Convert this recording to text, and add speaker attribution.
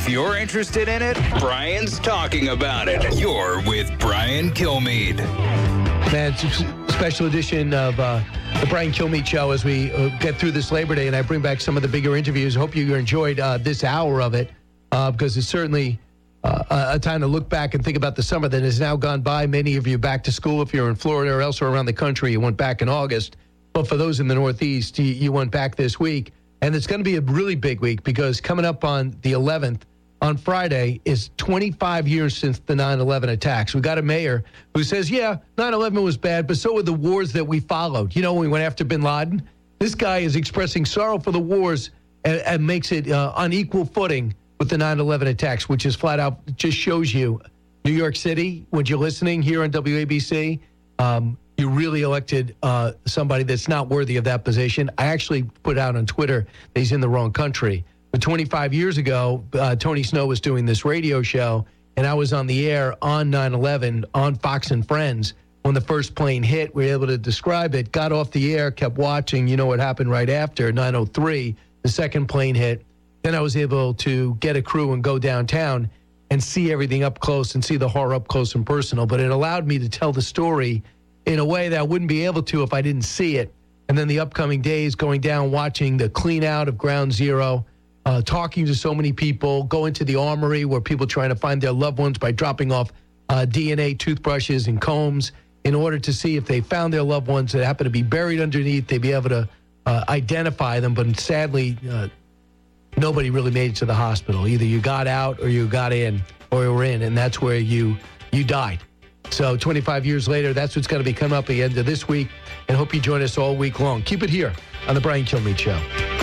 Speaker 1: If you're interested in it, Brian's talking about it. You're with Brian Kilmeade.
Speaker 2: Man, it's a special edition of the Brian Kilmeade Show as we get through this Labor Day, and I bring back some of the bigger interviews. I hope you enjoyed this hour of it because it's certainly a time to look back and think about the summer that has now gone by. Many of you back to school if you're in Florida or elsewhere around the country. You went back in August. But for those in the Northeast, you went back this week. And it's going to be a really big week because coming up on the 11th, on Friday, is 25 years since the 9/11 attacks. We got a mayor who says, yeah, 9/11 was bad, but so were the wars that we followed. You know, when we went after bin Laden, this guy is expressing sorrow for the wars and makes it on equal footing with the 9/11 attacks, which is flat out just shows you New York City, when you're listening here on WABC, you really elected somebody that's not worthy of that position. I actually put out on Twitter that he's in the wrong country. But 25 years ago, Tony Snow was doing this radio show, and I was on the air on 9/11 on Fox and Friends when the first plane hit. We were able to describe it, got off the air, kept watching. You know what happened right after, 9:03, the second plane hit. Then I was able to get a crew and go downtown and see everything up close and see the horror up close and personal. But it allowed me to tell the story in a way that I wouldn't be able to if I didn't see it. And then the upcoming days going down, watching the clean out of Ground Zero, talking to so many people, going to the armory where people trying to find their loved ones by dropping off DNA, toothbrushes, and combs in order to see if they found their loved ones that happen to be buried underneath, they'd be able to identify them. But sadly, nobody really made it to the hospital. Either you got out or you got in or you were in, and that's where you died. So 25 years later, that's what's going to be coming up at the end of this week, and hope you join us all week long. Keep it here on the Brian Kilmeade Show.